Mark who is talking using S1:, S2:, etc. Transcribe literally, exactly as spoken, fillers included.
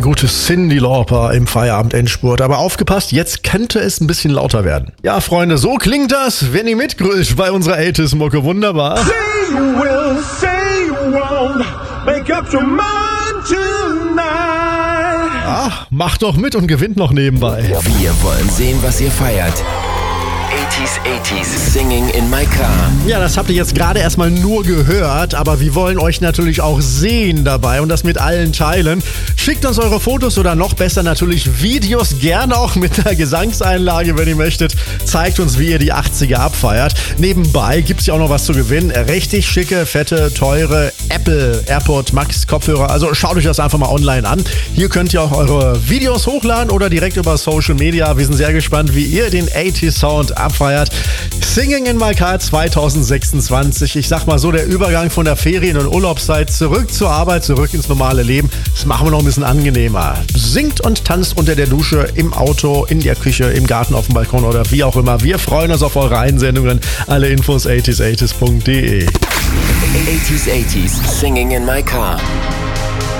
S1: Die gute Cyndi Lauper im Feierabend-Endspurt. Aber aufgepasst, jetzt könnte es ein bisschen lauter werden. Ja, Freunde, so klingt das, wenn ihr mitgrölt bei unserer achtziger-Mucke. Wunderbar.
S2: Say you will, say you won't, make up your mind tonight.
S1: Ach, macht doch mit und gewinnt noch nebenbei.
S3: Wir wollen sehen, was ihr feiert. achtziger, achtziger, Singing in my car.
S1: Ja, das habt ihr jetzt gerade erstmal nur gehört, aber wir wollen euch natürlich auch sehen dabei und das mit allen teilen. Schickt uns eure Fotos oder noch besser natürlich Videos, gerne auch mit einer Gesangseinlage, wenn ihr möchtet. Zeigt uns, wie ihr die achtziger abfeiert. Nebenbei gibt's ja auch noch was zu gewinnen. Richtig schicke, fette, teure Apple AirPod Max Kopfhörer. Also schaut euch das einfach mal online an. Hier könnt ihr auch eure Videos hochladen oder direkt über Social Media. Wir sind sehr gespannt, wie ihr den achtziger Sound abfeiert. Singing in my car zwanzig sechsundzwanzig. Ich sag mal so, der Übergang von der Ferien- und Urlaubszeit zurück zur Arbeit, zurück ins normale Leben. Das machen wir noch ein bisschen angenehmer. Singt und tanzt unter der Dusche, im Auto, in der Küche, im Garten, auf dem Balkon oder wie auch immer. Wir freuen uns auf eure Einsendungen. Alle Infos achtziger achtziger punkt de.
S3: achtziger, achtziger, Singing in my car.